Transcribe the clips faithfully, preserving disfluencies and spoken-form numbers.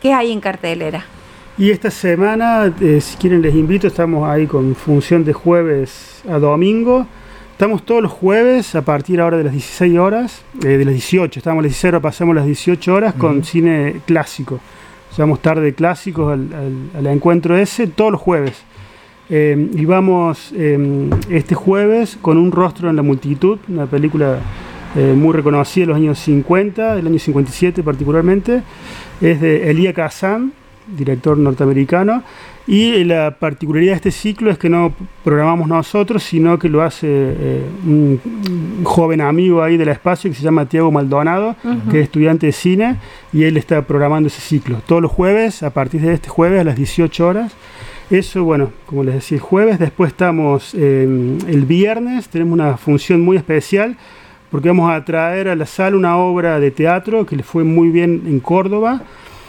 ¿Qué hay en cartelera? Y esta semana, eh, si quieren les invito, estamos ahí con función de jueves a domingo. Estamos todos los jueves a partir ahora de las dieciséis horas, eh, de las dieciocho, estamos a las dieciséis horas, pasamos las dieciocho horas con uh-huh. cine clásico. Llamamos tarde clásicos al, al, al encuentro ese, todos los jueves. Eh, y vamos eh, este jueves con Un rostro en la multitud, una película eh, muy reconocida de los años cincuenta, del año cincuenta y siete particularmente. Es de Elia Kazan, director norteamericano, y la particularidad de este ciclo es que no programamos nosotros, sino que lo hace eh, un, un joven amigo ahí del espacio que se llama Tiago Maldonado, uh-huh. que es estudiante de cine, y él está programando ese ciclo todos los jueves, a partir de este jueves a las dieciocho horas. Eso, bueno, como les decía, el jueves. Después estamos eh, el viernes, tenemos una función muy especial porque vamos a traer a la sala una obra de teatro que le fue muy bien en Córdoba,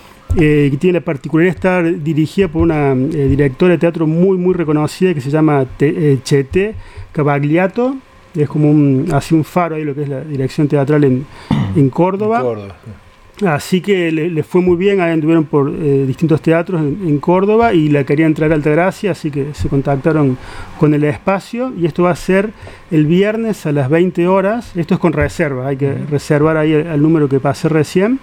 Eh, que tiene la particularidad de estar dirigida por una eh, directora de teatro muy muy reconocida que se llama Te, eh, Chete Cavagliato. Es como un, así un faro ahí lo que es la dirección teatral en, en Córdoba. En Córdoba sí. Así que le, le fue muy bien, ahí anduvieron por eh, distintos teatros en, en Córdoba y la querían traer a Altagracia, así que se contactaron con el espacio y esto va a ser el viernes a las veinte horas. Esto es con reserva, hay que reservar ahí el, el número que pasé recién.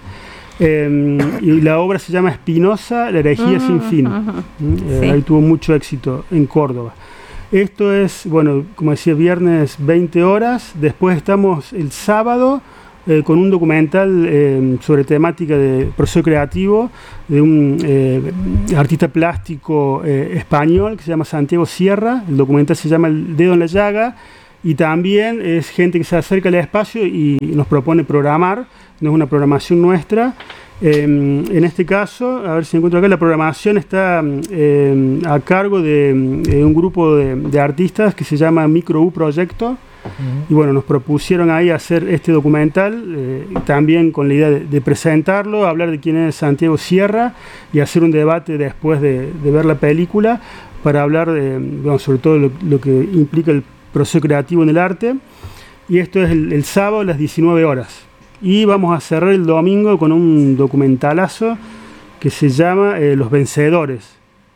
Eh, y la obra se llama Espinosa, la herejía uh-huh, sin fin. Uh-huh. Eh, sí. Ahí tuvo mucho éxito en Córdoba. Esto es, bueno, como decía, viernes veinte horas. Después estamos el sábado eh, con un documental eh, sobre temática de proceso creativo de un eh, artista plástico eh, español que se llama Santiago Sierra. El documental se llama El dedo en la llaga. Y también es gente que se acerca al espacio y nos propone programar, no es una programación nuestra. Eh, en este caso, a ver si encuentro acá, la programación está eh, a cargo de, de un grupo de, de artistas que se llama Micro U Proyecto. Uh-huh. Y bueno, nos propusieron ahí hacer este documental, eh, también con la idea de, de presentarlo, hablar de quién es Santiago Sierra y hacer un debate después de, de ver la película para hablar de, bueno, sobre todo lo, lo que implica el proceso creativo en el arte. Y esto es el, el sábado a las diecinueve horas. Y vamos a cerrar el domingo con un documentalazo que se llama eh, Los Vencedores.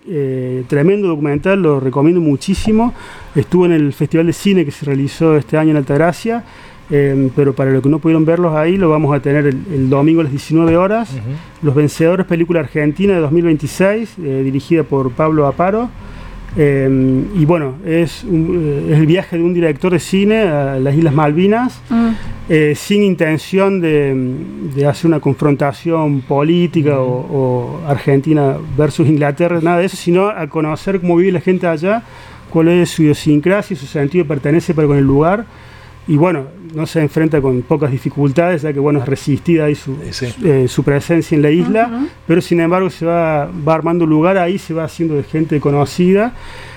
Eh, tremendo documental, lo recomiendo muchísimo. Estuvo en el Festival de Cine que se realizó este año en Altagracia, eh, pero para los que no pudieron verlos ahí, lo vamos a tener el, el domingo a las diecinueve horas. Uh-huh. Los Vencedores, película argentina de dos mil veintiséis, eh, dirigida por Pablo Aparo. Eh, y bueno, es, un, es el viaje de un director de cine a las Islas Malvinas, mm. eh, sin intención de, de hacer una confrontación política mm. o, o Argentina versus Inglaterra, nada de eso, sino a conocer cómo vive la gente allá, cuál es su idiosincrasia, su sentido de pertenencia para con el lugar. Y bueno, no se enfrenta con pocas dificultades, ya que bueno, es resistida ahí su, sí. eh, su presencia en la isla, uh-huh. pero sin embargo se va, va armando lugar ahí, se va haciendo de gente conocida,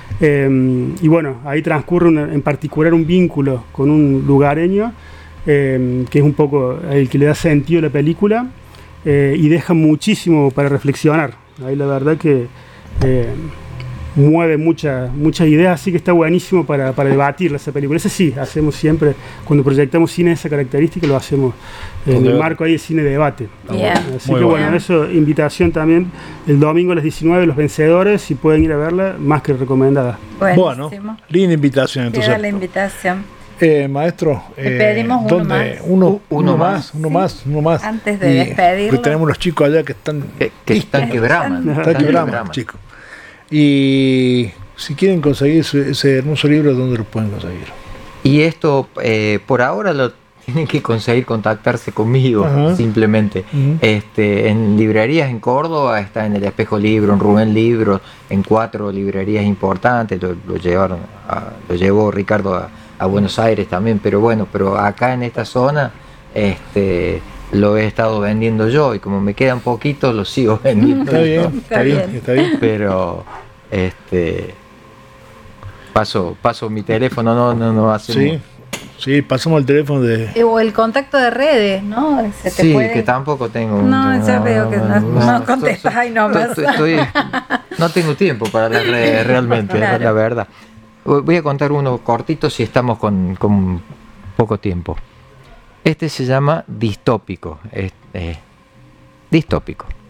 eh, y bueno, ahí transcurre una, en particular un vínculo con un lugareño, eh, que es un poco el que le da sentido a la película, eh, y deja muchísimo para reflexionar. Ahí la verdad que eh, mueve muchas muchas ideas, así que está buenísimo para, para debatirla esa película. Ese sí, hacemos siempre, cuando proyectamos cine de esa característica, lo hacemos en el marco ahí de cine de debate. Yeah. Así Muy que bueno, bueno, eso, invitación también el domingo a las diecinueve, Los Vencedores, si pueden ir a verla, más que recomendada. Buenísimo. Bueno, linda invitación entonces. Queda la invitación. Eh, maestro, eh, pedimos uno más. Uno, uno, uno más, uno sí. más, uno más. Antes de despedirlo. Porque tenemos los chicos allá que están que, que están quebraman. Están quebraman, chicos. Y si quieren conseguir ese, ese hermoso libro, ¿dónde lo pueden conseguir? Y esto, eh, por ahora lo tienen que conseguir, contactarse conmigo. Ajá. Simplemente. Uh-huh. este, en librerías en Córdoba está en el Espejo Libro, en Rubén Libros, en cuatro librerías importantes. Lo, lo llevaron, a, lo llevó Ricardo a, a Buenos Aires también, pero bueno, pero acá en esta zona, este, lo he estado vendiendo yo y como me quedan poquitos, lo sigo vendiendo. Está bien, está, está bien, bien, está bien. Pero este paso, paso mi teléfono, no, no, no hacemos. Sí, sí, pasamos el teléfono de. O el contacto de redes, ¿no? Se te sí, puede... que tampoco tengo. No, no ya veo que no, no, no contestas ahí nomás. Estoy, no tengo tiempo para las redes realmente, claro. La verdad. Voy a contar uno cortito si estamos con, con poco tiempo. Este se llama Distópico. Es, eh, distópico.